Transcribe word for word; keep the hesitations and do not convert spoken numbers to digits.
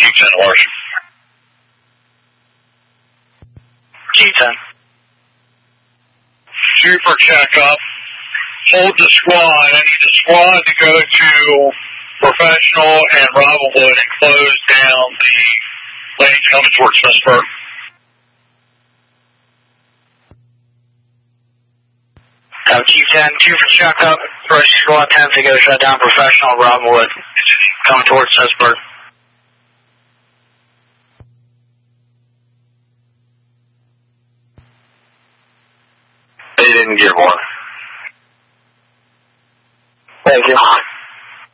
G ten large. G ten. Two for checkup. Hold the squad. I need the squad to go to Professional and Ravenwood and close down the lanes coming towards Smithsburg. Uh, G ten, two for checkup. Rush squad ten to go shut down Professional Ravenwood coming towards Smithsburg. They didn't give one. Thank you.